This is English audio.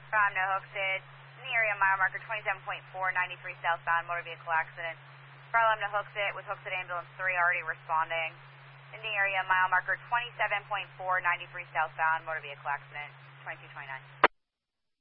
From no Hooksett, in the area mile marker 27.4, 93 southbound, motor vehicle accident. From no Hooksett with Hooksett Ambulance 3 already responding. In the area mile marker 27.4, 93 southbound, motor vehicle accident, 2229.